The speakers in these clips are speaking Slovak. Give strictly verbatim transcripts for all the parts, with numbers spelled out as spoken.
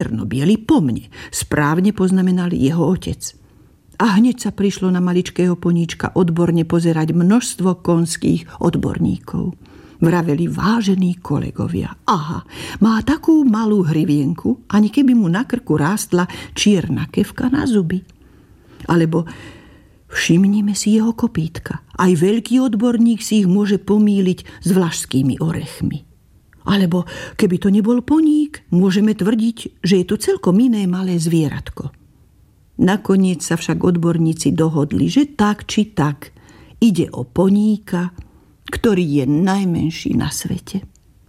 čierno-biely po mne, správne poznamenal jeho otec. A hneď sa prišlo na maličkého poníčka odborne pozerať množstvo konských odborníkov. Vraveli vážení kolegovia. Aha, má takú malú hrivienku, ani keby mu na krku rástla čierna kefka na zuby. Alebo všimnime si jeho kopítka. Aj veľký odborník si ich môže pomýliť s vlašskými orechmi. Alebo keby to nebol poník, môžeme tvrdiť, že je to celkom iné malé zvieratko. Nakoniec sa však odborníci dohodli, že tak či tak ide o poníka, ktorý je najmenší na svete.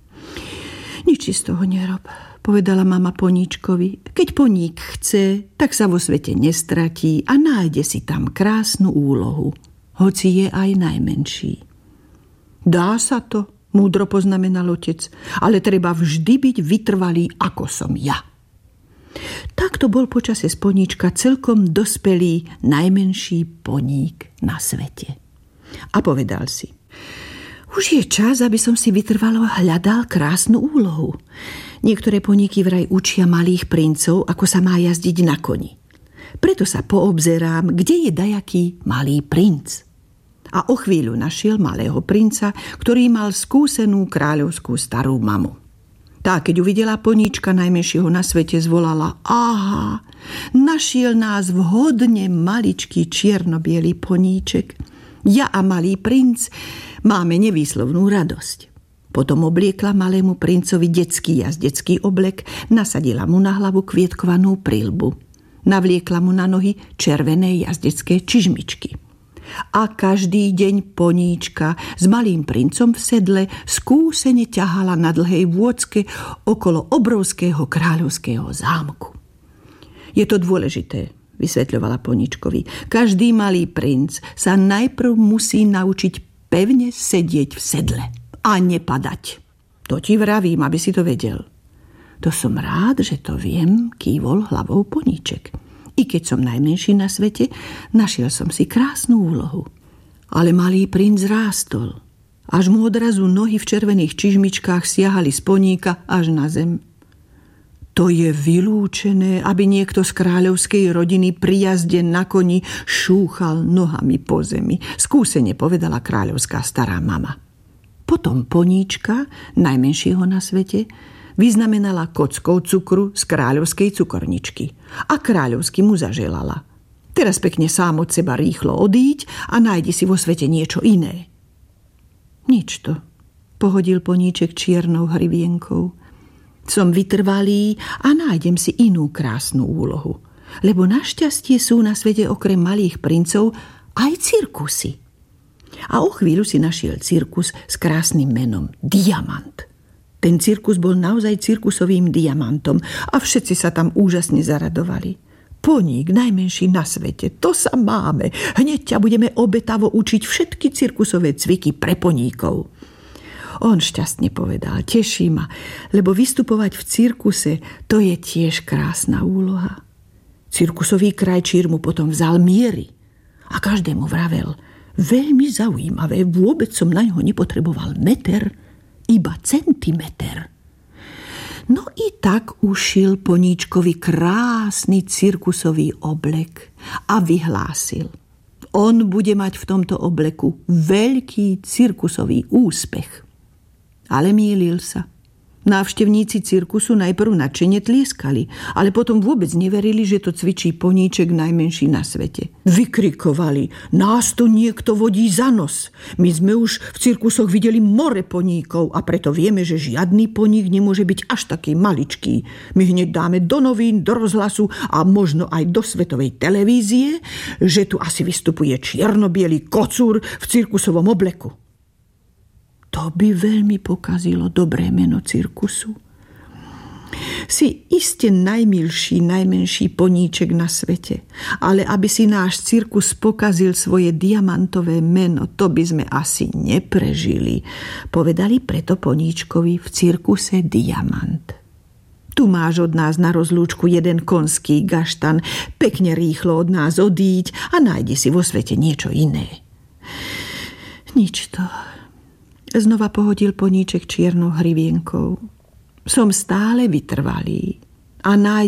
Nič si z toho nerob, povedala mama poníčkovi. Keď poník chce, tak sa vo svete nestratí a nájde si tam krásnu úlohu, hoci je aj najmenší. Dá sa to, múdro poznamenal otec, ale treba vždy byť vytrvalý, ako som ja. Takto bol počase z poníčka celkom dospelý najmenší poník na svete. A povedal si: už je čas, aby som si vytrvalo hľadal krásnu úlohu. Niektoré poníky vraj učia malých princov, ako sa má jazdiť na koni. Preto sa poobzerám, kde je dajaký malý princ. A o chvíľu našiel malého princa, ktorý mal skúsenú kráľovskú starú mamu. Tá, keď uvidela poníčka najmenšieho na svete, zvolala: aha, našiel nás vhodne maličký čierno-biely poníček. Ja a malý princ máme nevýslovnú radosť. Potom obliekla malému princovi detský jazdecký oblek, nasadila mu na hlavu kvietkovanú prilbu. Navliekla mu na nohy červené jazdecké čižmičky. A každý deň poníčka s malým princom v sedle skúsene ťahala na dlhej vôcke okolo obrovského kráľovského zámku. Je to dôležité, vysvetľovala poníčkovi. Každý malý princ sa najprv musí naučiť pevne sedieť v sedle a nepadať. To ti vravím, aby si to vedel. To som rád, že to viem, kývol hlavou poníček. I keď som najmenší na svete, našiel som si krásnu úlohu. Ale malý princ rástol. Až mu odrazu nohy v červených čižmičkách siahali z poníka až na zem. To je vylúčené, aby niekto z kráľovskej rodiny pri jazde na koni šúchal nohami po zemi, skúsene povedala kráľovská stará mama. Potom poníčka, najmenšieho na svete, vyznamenala kockou cukru z kráľovskej cukorničky a kráľovsky mu zaželala: teraz pekne sám od seba rýchlo odíď a nájdi si vo svete niečo iné. Nič to, pohodil poníček čiernou hrivienkou. Som vytrvalý a nájdem si inú krásnu úlohu, lebo našťastie sú na svete okrem malých princov aj cirkusy. A o chvíľu si našiel cirkus s krásnym menom Diamant. Ten cirkus bol naozaj cirkusovým diamantom a všetci sa tam úžasne zaradovali. Poník, najmenší na svete, to sa máme. Hneď ťa budeme obetavo učiť všetky cirkusové cviky pre poníkov. On šťastne povedal: teší ma, lebo vystupovať v cirkuse, to je tiež krásna úloha. Cirkusový krajčír mu potom vzal miery a každému vravel: veľmi zaujímavé, vôbec som na ňo nepotreboval meter, iba centimeter. No i tak ušil poníčkovi krásny cirkusový oblek a vyhlásil: on bude mať v tomto obleku veľký cirkusový úspech. Ale mýlil sa. Návštevníci cirkusu najprv nadšene tlieskali, ale potom vôbec neverili, že to cvičí poníček najmenší na svete. Vykrikovali: nás tu niekto vodí za nos. My sme už v cirkusoch videli more poníkov a preto vieme, že žiadny poník nemôže byť až taký maličký. My hneď dáme do novín, do rozhlasu a možno aj do svetovej televízie, že tu asi vystupuje čierno-biely kocúr v cirkusovom obleku. To by veľmi pokazilo dobré meno cirkusu. Si iste najmilší, najmenší poníček na svete, ale aby si náš cirkus pokazil svoje diamantové meno, to by sme asi neprežili, povedali preto poníčkovi v cirkuse Diamant. Tu máš od nás na rozlúčku jeden konský gaštan, pekne rýchlo od nás odíď a nájdi si vo svete niečo iné. Nič to. Znova pohodil poníček čiernou hrivienkou. Som stále vytrvalý a nájdem